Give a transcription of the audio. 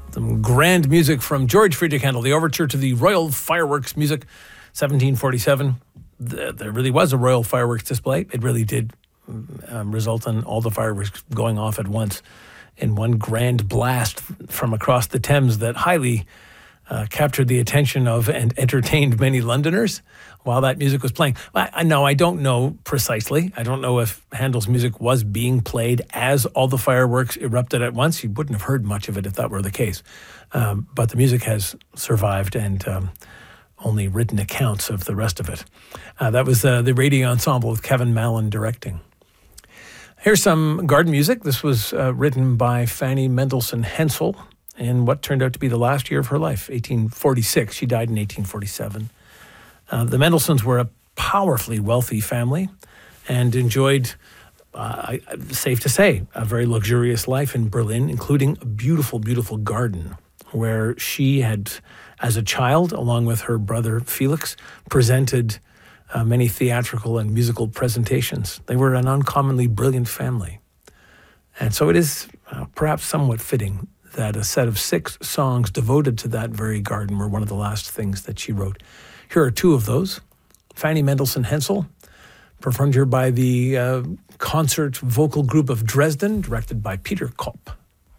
Some grand music from George Friedrich Handel, the overture to the Royal Fireworks Music, 1747. There really was a Royal Fireworks display. It really did result in all the fireworks going off at once in one grand blast from across the Thames that highly captured the attention of and entertained many Londoners while that music was playing. I don't know precisely. I don't know if Handel's music was being played as all the fireworks erupted at once. You wouldn't have heard much of it if that were the case. But the music has survived and only written accounts of the rest of it. That was the Radio Ensemble with Kevin Mallon directing. Here's some garden music. This was written by Fanny Mendelssohn Hensel in what turned out to be the last year of her life, 1846. She died in 1847. The Mendelssohns were a powerfully wealthy family and enjoyed, safe to say, a very luxurious life in Berlin, including a beautiful, beautiful garden where she had, as a child, along with her brother Felix, presented many theatrical and musical presentations. They were an uncommonly brilliant family. And so it is perhaps somewhat fitting that a set of 6 songs devoted to that very garden were one of the last things that she wrote. Here are 2 of those. Fanny Mendelssohn Hensel, performed here by the concert vocal group of Dresden, directed by Peter Kopp.